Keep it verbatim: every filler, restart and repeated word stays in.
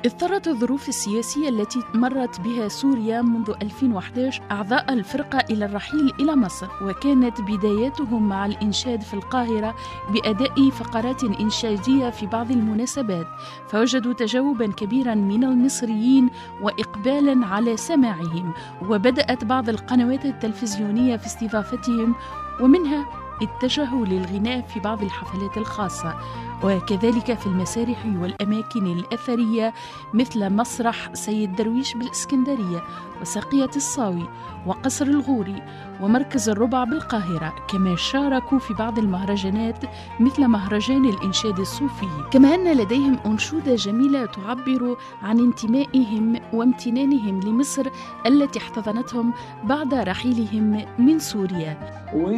اضطرت الظروف السياسية التي مرت بها سوريا منذ ألفين وأحد عشر أعضاء الفرقة إلى الرحيل إلى مصر، وكانت بداياتهم مع الإنشاد في القاهرة بأداء فقرات إنشادية في بعض المناسبات، فوجدوا تجاوبا كبيرا من المصريين وإقبالا على سماعهم، وبدأت بعض القنوات التلفزيونية في استضافتهم، ومنها اتجهوا للغناء في بعض الحفلات الخاصة، وكذلك في المسارح والأماكن الأثرية مثل مسرح سيد درويش بالإسكندرية، وساقية الصاوي، وقصر الغوري، ومركز الربع بالقاهرة. كما شاركوا في بعض المهرجانات مثل مهرجان الإنشاد الصوفي، كما أن لديهم أنشودة جميلة تعبر عن انتمائهم وامتنانهم لمصر التي احتضنتهم بعد رحيلهم من سوريا.